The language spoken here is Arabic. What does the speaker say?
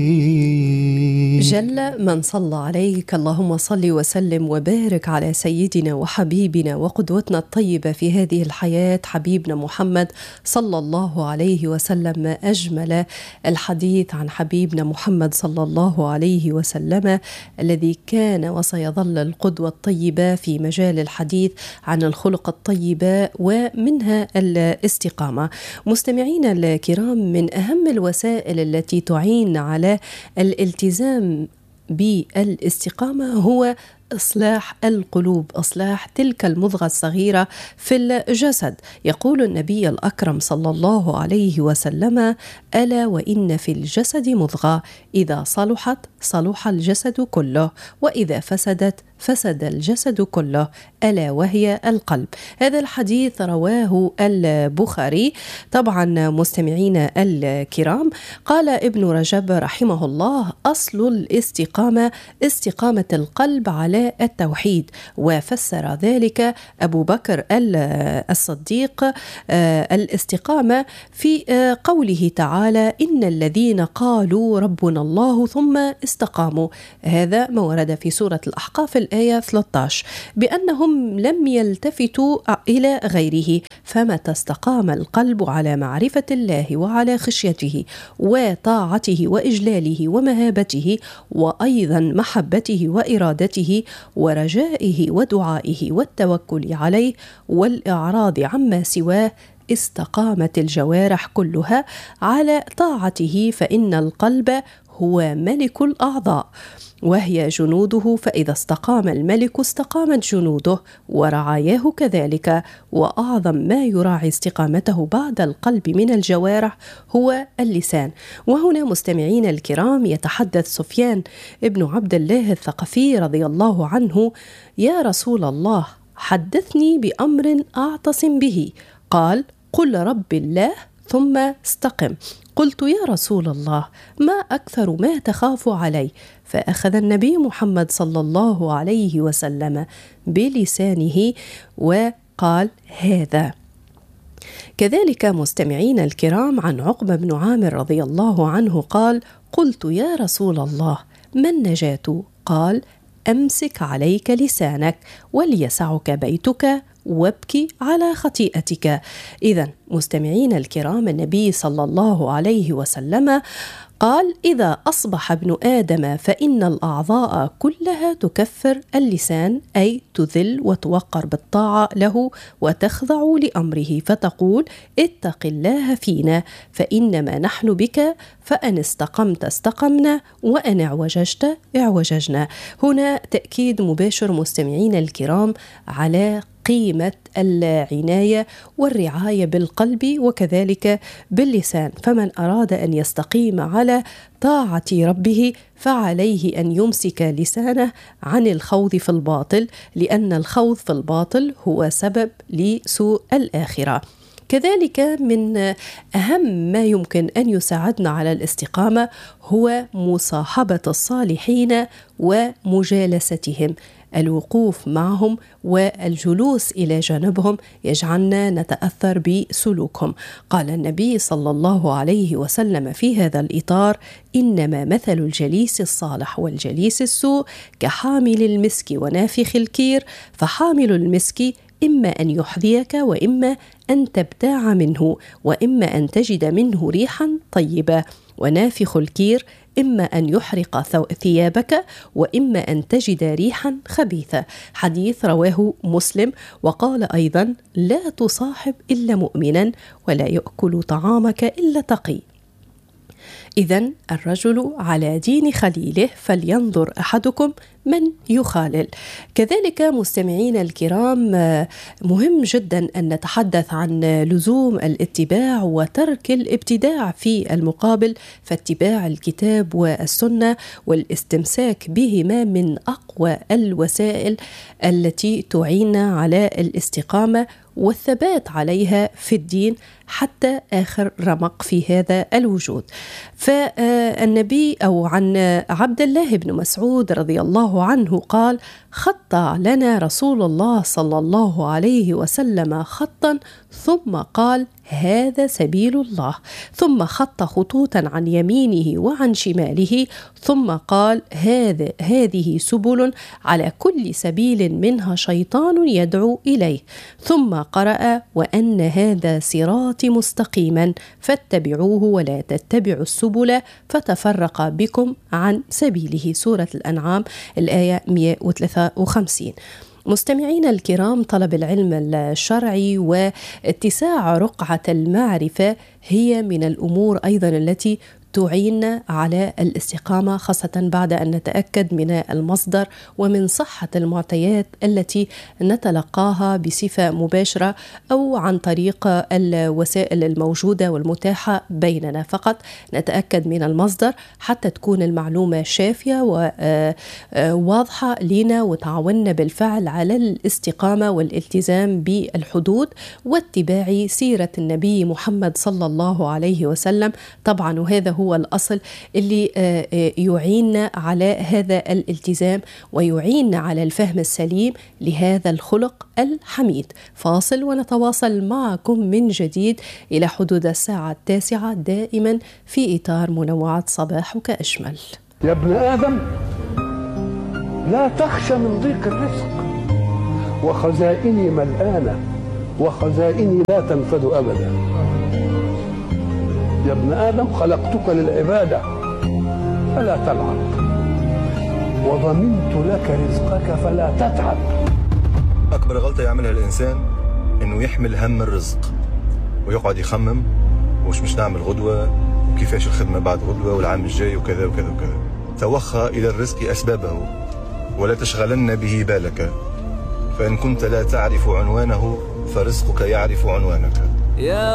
جل من صلى عليك، اللهم صل وسلم وبارك على سيدنا وحبيبنا وقدوتنا الطيبة في هذه الحياة، حبيبنا محمد صلى الله عليه وسلم. ما أجمل الحديث عن حبيبنا محمد صلى الله عليه وسلم الذي كان وسيظل القدوة الطيبة في مجال الحديث عن الخلق الطيبة ومنها الاستقامة. مستمعينا الكرام، من أهم الوسائل التي تعين على الالتزام بالاستقامة هو إصلاح القلوب، إصلاح تلك المضغة الصغيرة في الجسد. يقول النبي الأكرم صلى الله عليه وسلم: ألا وإن في الجسد مضغة إذا صلحت صلح الجسد كله، وإذا فسدت فسد الجسد كله، ألا وهي القلب. هذا الحديث رواه البخاري. طبعا مستمعينا الكرام، قال ابن رجب رحمه الله: أصل الاستقامة استقامة القلب على التوحيد. وفسر ذلك أبو بكر الصديق الاستقامة في قوله تعالى: إن الذين قالوا ربنا الله ثم استقاموا. هذا ما ورد في سورة الأحقاف الآية 13، بأنهم لم يلتفتوا إلى غيره. فمتى استقام القلب على معرفة الله وعلى خشيته وطاعته وإجلاله ومهابته، وأيضا محبته وإرادته ورجائه ودعائه والتوكل عليه والإعراض عما سواه، استقامت الجوارح كلها على طاعته. فإن القلب هو ملك الأعضاء وهي جنوده، فإذا استقام الملك استقامت جنوده ورعاياه كذلك. وأعظم ما يراعي استقامته بعد القلب من الجوارح هو اللسان. وهنا مستمعين الكرام، يتحدث سفيان ابن عبد الله الثقفي رضي الله عنه: يا رسول الله، حدثني بأمر أعتصم به. قال: قل رب الله ثم استقم. قلت: يا رسول الله، ما أكثر ما تخاف علي؟ فأخذ النبي محمد صلى الله عليه وسلم بلسانه وقال هذا. كذلك مستمعين الكرام، عن عقبة بن عامر رضي الله عنه قال: قلت: يا رسول الله، ما النجاة؟ قال: أمسك عليك لسانك وليسعك بيتك وابكي على خطيئتك. إذن مستمعين الكرام، النبي صلى الله عليه وسلم قال: إذا أصبح ابن آدم فإن الأعضاء كلها تكفر اللسان، أي تذل وتوقر بالطاعة له وتخضع لأمره، فتقول: اتق الله فينا فإنما نحن بك، فأن استقمت استقمنا وأن اعوججت اعوججنا. هنا تأكيد مباشر مستمعين الكرام على قيمة العناية والرعاية بالقلب وكذلك باللسان. فمن أراد أن يستقيم على طاعة ربه فعليه أن يمسك لسانه عن الخوض في الباطل، لأن الخوض في الباطل هو سبب لسوء الآخرة. كذلك من أهم ما يمكن أن يساعدنا على الاستقامة هو مصاحبة الصالحين ومجالستهم. الوقوف معهم والجلوس إلى جانبهم يجعلنا نتأثر بسلوكهم. قال النبي صلى الله عليه وسلم في هذا الإطار: إنما مثل الجليس الصالح والجليس السوء كحامل المسك ونافخ الكير، فحامل المسك إما أن يحذيك وإما أن تبتاع منه، وإما أن تجد منه ريحا طيبة، ونافخ الكير إما أن يحرق ثيابك وإما أن تجد ريحا خبيثة. حديث رواه مسلم. وقال أيضا: لا تصاحب إلا مؤمنا ولا يأكل طعامك إلا تقي. إذن الرجل على دين خليله، فلينظر أحدكم من يخالل. كذلك مستمعين الكرام، مهم جدا أن نتحدث عن لزوم الاتباع وترك الابتداع في المقابل، فاتباع الكتاب والسنة والاستمساك بهما من أقوى الوسائل التي تعيننا على الاستقامة والثبات عليها في الدين حتى آخر رمق في هذا الوجود. فالنبي أو عن عبد الله بن مسعود رضي الله عنه قال: خط لنا رسول الله صلى الله عليه وسلم خطا ثم قال: هذا سبيل الله، ثم خط خطوطا عن يمينه وعن شماله، ثم قال: هذه سبل، على كل سبيل منها شيطان يدعو إليه، ثم قرأ: وأن هذا صراطي مستقيما فاتبعوه ولا تتبعوا السبل فتفرق بكم عن سبيله. سورة الأنعام الآية 153. مستمعينا الكرام، طلب العلم الشرعي واتساع رقعة المعرفة هي من الأمور أيضا التي تعين على الاستقامة، خاصة بعد أن نتأكد من المصدر ومن صحة المعطيات التي نتلقاها بصفة مباشرة أو عن طريق الوسائل الموجودة والمتاحة بيننا. فقط نتأكد من المصدر حتى تكون المعلومة شافية وواضحة لنا، وتعاوننا بالفعل على الاستقامة والالتزام بالحدود واتباع سيرة النبي محمد صلى الله عليه وسلم. طبعا وهذا هو الأصل اللي يعيننا على هذا الالتزام ويعيننا على الفهم السليم لهذا الخلق الحميد. فاصل ونتواصل معكم من جديد إلى حدود الساعة 9 دائما في إطار منوعات صباحك أجمل. يا ابن آدم لا تخشى من ضيق الرزق، وخزائني ملآنة وخزائني لا تنفد أبدا. يا ابن آدم خلقتك للعبادة فلا تلعب، وضمنت لك رزقك فلا تتعب. أكبر غلطة يعملها الإنسان إنه يحمل هم الرزق ويقعد يخمم مش نعمل غدوة وكيفاش الخدمة بعد غدوة والعام الجاي وكذا وكذا وكذا. توخى إلى الرزق أسبابه ولا تشغلن به بالك، فإن كنت لا تعرف عنوانه فرزقك يعرف عنوانك.